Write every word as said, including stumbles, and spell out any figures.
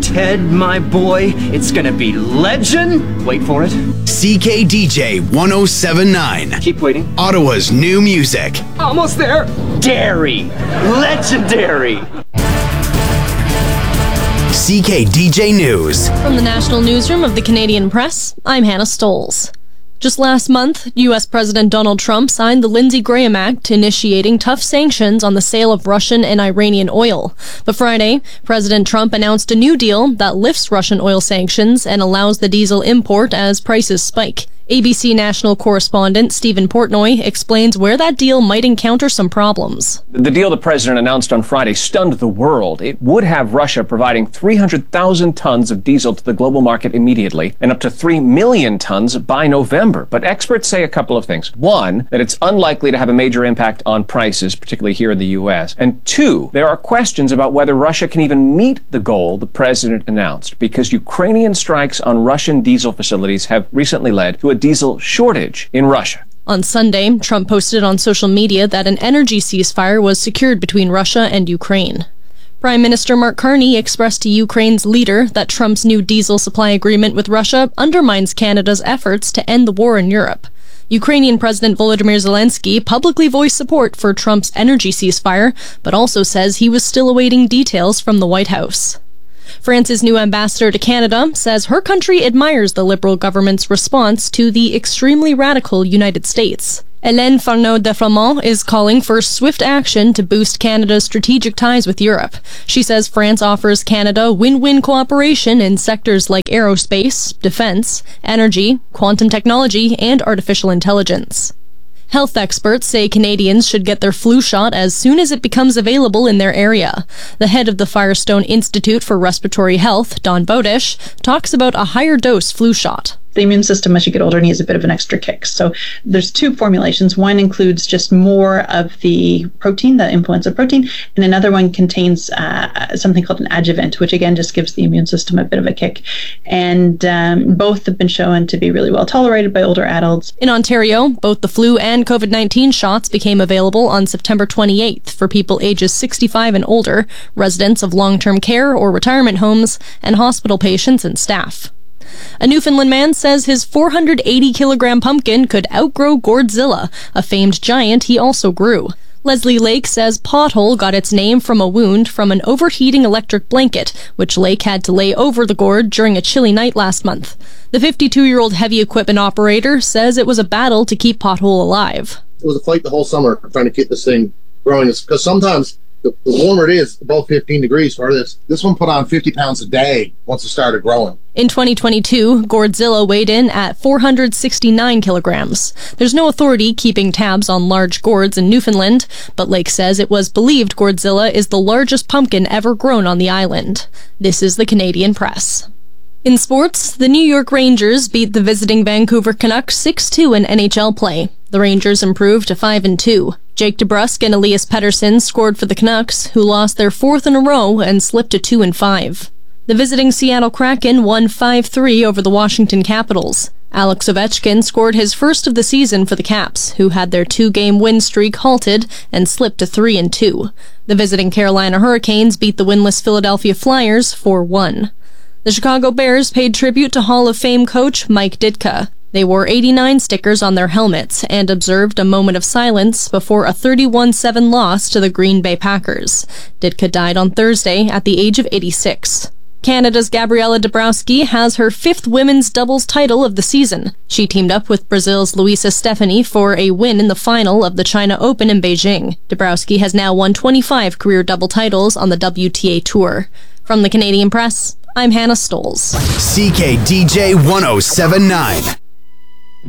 Ted, my boy, it's gonna be legend. Wait for it. C K D J one oh seven point nine. Keep waiting. Ottawa's new music. Almost there. Dairy. Legendary. C K D J News. From the National Newsroom of the Canadian Press, I'm Hannah Stoles. Just last month, U S President Donald Trump signed the Lindsey Graham Act, initiating tough sanctions on the sale of Russian and Iranian oil. But Friday, President Trump announced a new deal that lifts Russian oil sanctions and allows the diesel import as prices spike. A B C national correspondent Stephen Portnoy explains where that deal might encounter some problems. The deal the president announced on Friday stunned the world. It would have Russia providing three hundred thousand tons of diesel to the global market immediately and up to three million tons by November. But experts say a couple of things. One, that it's unlikely to have a major impact on prices, particularly here in the U S. And two, there are questions about whether Russia can even meet the goal the president announced, because Ukrainian strikes on Russian diesel facilities have recently led to a diesel shortage in Russia. On Sunday, Trump posted on social media that an energy ceasefire was secured between Russia and Ukraine. Prime Minister Mark Carney expressed to Ukraine's leader that Trump's new diesel supply agreement with Russia undermines Canada's efforts to end the war in Europe. Ukrainian President Volodymyr Zelensky publicly voiced support for Trump's energy ceasefire, but also says he was still awaiting details from the White House. France's new ambassador to Canada says her country admires the Liberal government's response to the extremely radical United States. Hélène Farneau de Flamand is calling for swift action to boost Canada's strategic ties with Europe. She says France offers Canada win-win cooperation in sectors like aerospace, defense, energy, quantum technology, and artificial intelligence. Health experts say Canadians should get their flu shot as soon as it becomes available in their area. The head of the Firestone Institute for Respiratory Health, Don Bodish, talks about a higher dose flu shot. The immune system as you get older needs a bit of an extra kick. So there's two formulations. One includes just more of the protein, the influenza protein, and another one contains uh, something called an adjuvant, which again just gives the immune system a bit of a kick. And um, both have been shown to be really well tolerated by older adults. In Ontario, both the flu and COVID nineteen shots became available on September twenty-eighth for people ages sixty-five and older, residents of long-term care or retirement homes, and hospital patients and staff. A Newfoundland man says his four hundred eighty kilogram pumpkin could outgrow Gourdzilla, a famed giant he also grew. Leslie Lake says Pothole got its name from a wound from an overheating electric blanket, which Lake had to lay over the gourd during a chilly night last month. The fifty-two-year-old heavy equipment operator says it was a battle to keep Pothole alive. It was a fight the whole summer trying to keep this thing growing, because sometimes the, the warmer it is, above fifteen degrees for this, this one put on fifty pounds a day once it started growing. In twenty twenty-two, Gourdzilla weighed in at four hundred sixty-nine kilograms. There's no authority keeping tabs on large gourds in Newfoundland, but Lake says it was believed Gourdzilla is the largest pumpkin ever grown on the island. This is the Canadian Press. In sports, the New York Rangers beat the visiting Vancouver Canucks six two in N H L play. The Rangers improved to five and two. Jake DeBrusk and Elias Pettersson scored for the Canucks, who lost their fourth in a row and slipped to two and five. The visiting Seattle Kraken won five three over the Washington Capitals. Alex Ovechkin scored his first of the season for the Caps, who had their two-game win streak halted and slipped to three and two. The visiting Carolina Hurricanes beat the winless Philadelphia Flyers four one. The Chicago Bears paid tribute to Hall of Fame coach Mike Ditka. They wore eighty-nine stickers on their helmets and observed a moment of silence before a thirty-one seven loss to the Green Bay Packers. Ditka died on Thursday at the age of eighty-six. Canada's Gabriela Dabrowski has her fifth women's doubles title of the season. She teamed up with Brazil's Luisa Stefani for a win in the final of the China Open in Beijing. Dabrowski has now won twenty-five career double titles on the W T A Tour. From the Canadian Press, I'm Hannah Stoles. C K D J one oh seven point nine.